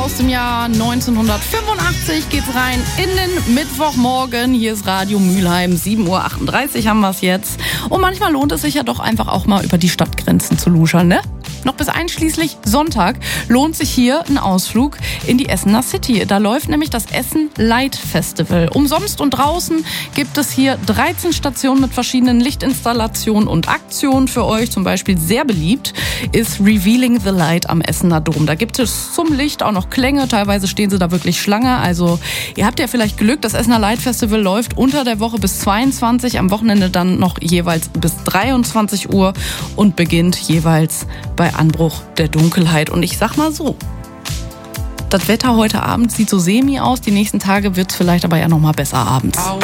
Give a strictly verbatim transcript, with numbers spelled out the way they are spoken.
aus dem Jahr neunzehnhundertfünfundachtzig geht's rein in den Mittwochmorgen. Hier ist Radio Mülheim, sieben Uhr achtunddreißig haben wir es jetzt. Und manchmal lohnt es sich ja doch einfach auch mal über die Stadtgrenzen zu luschern, ne? Noch bis einschließlich Sonntag lohnt sich hier ein Ausflug in die Essener City. Da läuft nämlich das Essen Light Festival. Umsonst und draußen gibt es hier dreizehn Stationen mit verschiedenen Lichtinstallationen und Aktionen für euch. Zum Beispiel sehr beliebt ist Revealing the Light am Essener Dom. Da gibt es zum Licht auch noch Klänge. Teilweise stehen sie da wirklich Schlange. Also ihr habt ja vielleicht Glück. Das Essener Light Festival läuft unter der Woche bis zweiundzwanzig, am Wochenende dann noch jeweils bis dreiundzwanzig Uhr und beginnt jeweils bei Anbruch der Dunkelheit. Und ich sag mal so, das Wetter heute Abend sieht so semi aus. Die nächsten Tage wird es vielleicht aber ja noch mal besser abends. Au.